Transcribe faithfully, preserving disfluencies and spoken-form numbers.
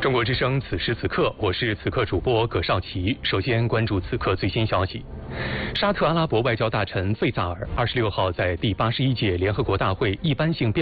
中国之声，此时此刻，我是此刻主播葛绍奇。首先关注此刻最新消息：沙特阿拉伯外交大臣费萨尔二十六号在第八十一届联合国大会一般性辩